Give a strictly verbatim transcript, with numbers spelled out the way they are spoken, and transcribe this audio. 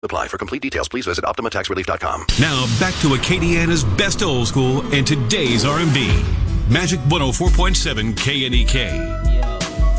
Apply. For complete details, please visit Optima Tax Relief dot com. Now back to Acadiana's best old school and today's R and B. Magic one oh four point seven K N E K.